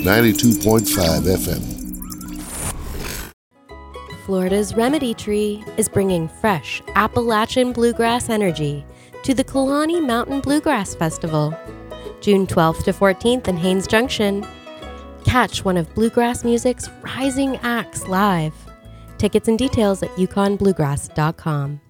92.5 FM. Florida's Remedy Tree is bringing fresh Appalachian bluegrass energy to the Kalani Mountain Bluegrass Festival, June 12th to 14th in Haines Junction. Catch one of bluegrass music's rising acts live. Tickets and details at yukonbluegrass.com.